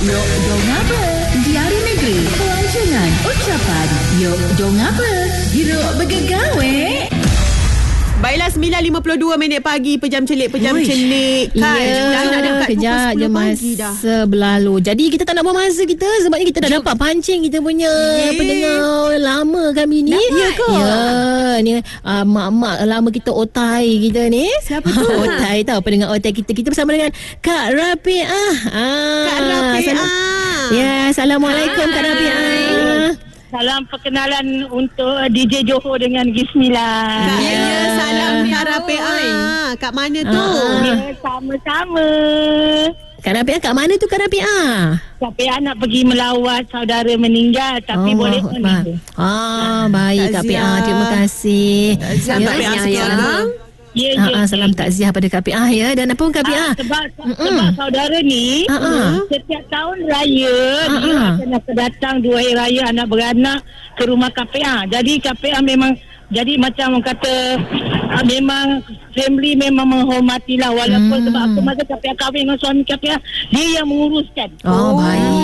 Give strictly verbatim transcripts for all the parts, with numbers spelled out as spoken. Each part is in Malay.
Yo, dong apa? Diari Negeri, pelancongan ucapan. Yo, dong apa? Biro bergegawe. Baiklah, sembilan lima puluh dua minit pagi, pejam celik, pejam Uish. celik kan. Ya, Dah nak dekat kejap je masa berlalu. Jadi kita tak nak buang masa kita, sebabnya kita dah dapat pancing kita punya Yeah. pendengar lama kami ni. Ya ke? Ya, ni uh, mak-mak lama kita, otai kita ni. Siapa tu? Otai tau, pendengar otai kita. Kita bersama dengan Kak Rafiah. Ah, Kak Rafiah. Salam- Ya, Assalamualaikum Kak Rafiah. Salam perkenalan untuk D J Johor dengan Gismila. Ya, ya, salam Kak Rafiah. Kat mana tu? Ah. Ya, sama-sama. Kak Rafiah kat mana tu Kak Rafiah? Rafiah nak pergi melawat saudara meninggal, tapi Oh, boleh Allahu pun Akbar. itu. Ah, baik Kak Takziah. Rafiah. Terima kasih. Takziah Ya, Kak Rafiah ya, ya. sekarang. Ya, Ah, ya. ah, salam takziah pada Kak Rafiah ya. Dan apa pun Kak Ah, Rafiah? sebab, Mm-mm. sebab saudara ni Ah, ah. setiap tahun raya Ah, dia ah. akan akan datang dua hari raya anak beranak ke rumah K P A. Jadi K P A memang jadi macam orang kata ah, memang family memang menghormatilah, walaupun Hmm. sebab aku masa K P A kahwin dengan suami K P A, dia yang menguruskan. Oh,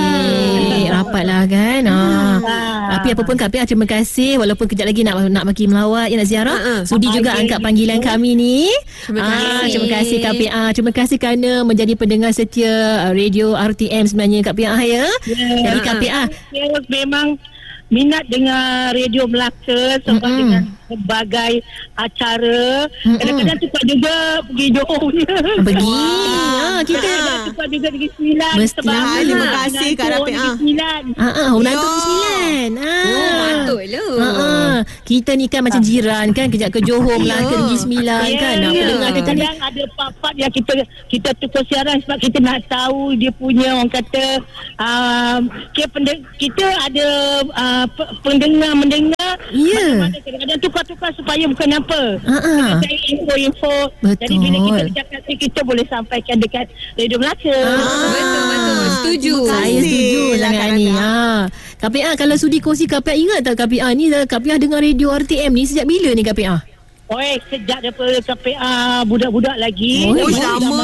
baik. Rapatlah kan. Ah. Ah. Tapi apa pun Kak Rafiah, terima kasih. Walaupun kejap lagi nak nak pergi melawat, ya nak ziarah. Ah, ah. Sudi juga Ah, angkat ya, panggilan ya. kami ni. Terima Ah, kasih. terima kasih Kak Rafiah. Terima kasih kerana menjadi pendengar setia ah, radio R T M sebenarnya Kak Rafiah ya. Ya. Jadi Kak Rafiah, Saya memang minat dengan radio Melaka sebab Mm-mm. dengan berbagai acara. Mm-mm. Kadang-kadang tukar juga pergi Johor punya. pergi. Wah. Ah, kita Kadang-kadang tukar juga Negeri Sembilan. Mestilah. sebab Terima anak kasih, Kak Johor Rafiah. Negeri Sembilan. Ah, ah, menantu Ya. Negeri Sembilan. Ah. Oh, patutlah. Ah, ah. Kita ni kan macam jiran kan, kejap ke Johor, Melaka, Ya. Negeri Sembilan kan. Nak Ya, pendengar kita ni. kadang ada part-part yang kita kita tukar siaran sebab kita nak tahu dia punya orang kata um, kita, pendeng- kita ada uh, pe- pendengar mendengar Ya. macam mana kadang-kadang tukar-tukar supaya bukan apa. Ah, ah. Kita cari info-info. Betul. Jadi bila kita bercakap ni, kita boleh sampaikan dekat Radio Melaka. Ah. Betul, betul. Setuju. Saya Kasih setuju lah, sangat Kak ni. Rafiah. Ha. Kak Rafiah, kalau sudi kongsi Kak Rafiah, ingat tak Kak Rafiah ni, Kak Rafiah dengar radio R T M ni sejak bila ni Kak Rafiah? Oi, sejak daripada K P A budak-budak lagi. Oh, Oh, Zaman- lama.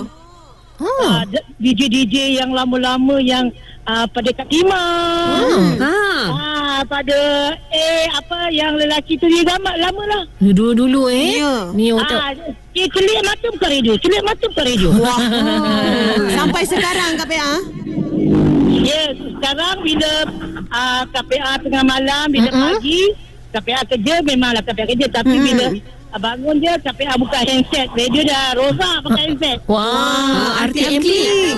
Ha. Ah, D J D J yang lama-lama yang uh, pada Kak Timah. Ha. Ah, pada eh apa yang lelaki tu dia lama lama lah. Dulu-dulu eh. Ya. Ni otak. Ah, eh, celik mata bukan radio, celik mata bukan radio. Wah. Sampai sekarang Kak Rafiah. Ya, sekarang bila uh, K P A tengah malam, bila Mm-mm. pagi K P A kerja memanglah K P A kerja, tapi Mm-mm. bila uh, bangun je K P A buka handset, radio dah rosak pakai handset. Wah, R T M Click.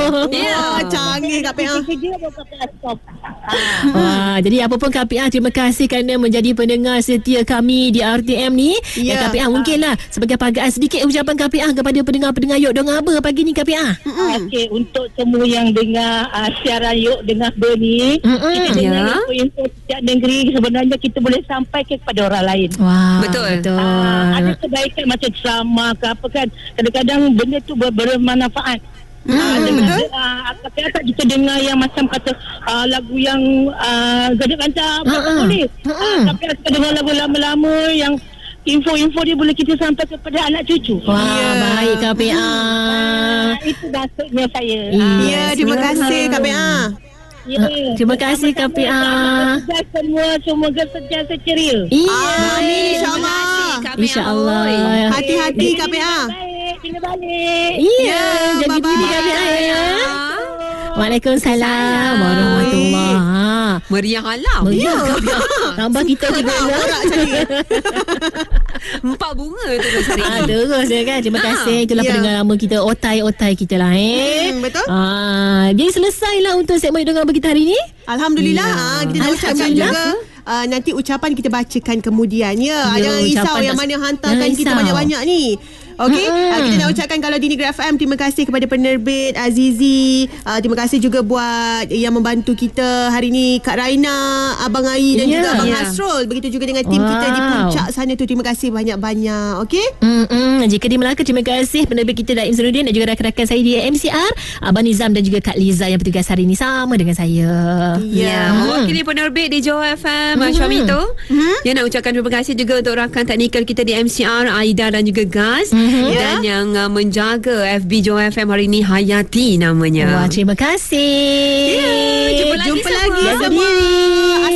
Ya, canggih Kak Rafiah. Kerja baru K P A stop. Wah, jadi apa pun Kak Rafiah, terima kasih kerana menjadi pendengar setia kami di R T M ni. Ya. Ya, Kak Rafiah, mungkinlah sebagai penghargaan sedikit ucapan Kak Rafiah kepada pendengar-pendengar Yok Dong Aba pagi ni Kak Rafiah. Okey, untuk semua yang dengar uh, siaran Yok Dengar Ber ni, Mm-mm. kita dengar Ya. info-info setiap negeri sebenarnya kita boleh sampaikan kepada orang lain. Wah, Betul. betul. Ah, ada kebaikan macam ceramah ke apa kan. Kadang-kadang benda tu ber- bermanfaat. Hmm, Ah, betul. dengan, ah, tapi tak kita dengar yang macam kata ah, lagu yang ah, gadak-gadak apa Ha-ha. boleh. Ha-ha. Ah, tapi kita dengar lagu lama-lama yang info-info dia boleh kita sampai kepada anak cucu. Wah, Ya. baik Kak Rafiah. Ah, itu maksudnya saya. Iya. Ya, terima kasih Kak Rafiah. Ya. Terima kasih Kak Rafiah. Semoga semua semoga sentiasa ceria. Iya. Amin, insyaAllah. InsyaAllah. Hati-hati Kak Rafiah. Baik, bila balik. Iya, Ya, jadi bye-bye. bibi Kak Rafiah ya. Waalaikumsalam warahmatullahi. Meriah alam. Meriah Kak Rafiah. Tambah kita juga Tak, ya. borak cari. Empat bunga tu hari Ah, ni. terus ya kan. Terima Ah, kasih. Itulah ya. pendengar lama kita, otai-otai kita lah eh. Hmm, betul. Ah, jadi selesailah untuk segmen dengar kita hari ni. Alhamdulillah. Ya. Ah, kita nak ucapkan Alhamdulillah. juga. Uh, nanti ucapan kita bacakan kemudian ya. Ya, Jangan risau ucapan yang tak- mana hantarkan jangan kita risau. banyak-banyak ni. Okey, Mm-mm. uh, kita nak ucapkan kalau di Negeri F M, terima kasih kepada penerbit Azizi. Uh, terima kasih juga buat yang membantu kita hari ni, Kak Raina, Abang Ai dan Ya. juga Abang Ya. Hasrul. Begitu juga dengan tim Wow. kita di puncak sana tu. Terima kasih banyak-banyak. Okey? Mm-mm. Jika di Melaka, terima kasih penerbit kita Daim Zainuddin dan juga rakan-rakan saya di M C R, Abang Nizam dan juga Kak Liza yang bertugas hari ini sama dengan saya. Ya. Mewakili penerbit di Johor F M, hmm. Syami tu. Hmm? Dia nak ucapkan terima kasih juga untuk rakan teknikal kita di M C R, Aida dan juga Gaz. Hmm. Mhm. Dan yang uh, menjaga F B Johor F M hari ini Hayati namanya. Wah, terima kasih. Ya, jumpa lagi Jumpa semua. lagi Jaga semua. diri.